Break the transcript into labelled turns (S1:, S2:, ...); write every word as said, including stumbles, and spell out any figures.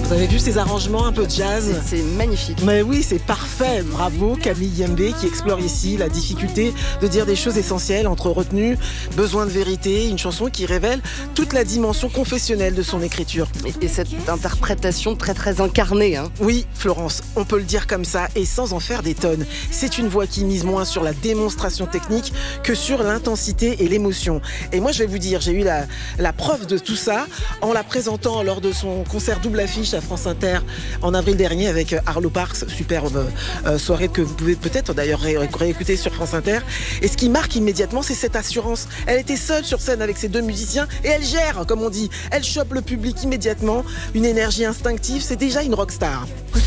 S1: Vous avez vu ces arrangements un peu jazz?
S2: C'est magnifique.
S1: Mais oui, c'est parfait. Bravo Camille Yembé qui explore ici la difficulté de dire des choses essentielles entre retenue, besoin de vérité, une chanson qui révèle toute la dimension confessionnelle de son écriture.
S2: Et, et cette interprétation très très incarnée. Hein.
S1: Oui, Florence, on peut le dire comme ça et sans en faire des tonnes. C'est une voix qui mise moins sur la démonstration technique que sur l'intensité et l'émotion. Et moi, je vais vous dire, j'ai eu la, la preuve de tout ça en la présentant lors de son concert double affiche à France Inter en avril dernier avec Arlo Parks, superbe euh, soirée que vous pouvez peut-être d'ailleurs ré- réécouter sur France Inter. Et ce qui marque immédiatement, c'est cette assurance. Elle était seule sur scène avec ses deux musiciens et elle gère, comme on dit. Elle chope le public immédiatement, une énergie instinctive, c'est déjà une rockstar.